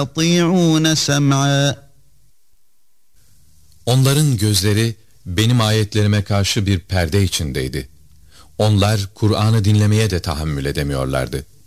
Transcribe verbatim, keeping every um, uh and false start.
يستطيعون سمعا. Onların gözleri benim ayetlerime karşı bir perde içindeydi. Onlar Kur'an'ı dinlemeye de tahammül edemiyorlardı.